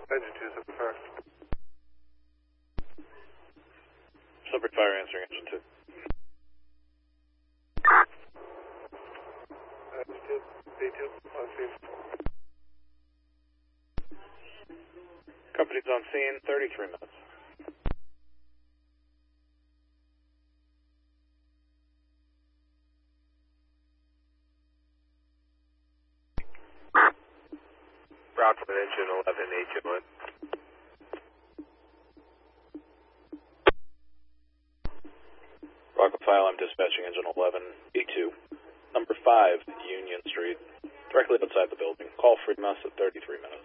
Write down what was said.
Engine 2, Subject Fire. Subject Fire answering Engine 2. Engine 2, B2, on scene. Company's on scene, 33 minutes. Route from Engine 11, H1. Rockland File, I'm dispatching Engine 11, B2, number 5, Union Street, directly outside the building. Call Freedom at 33 minutes.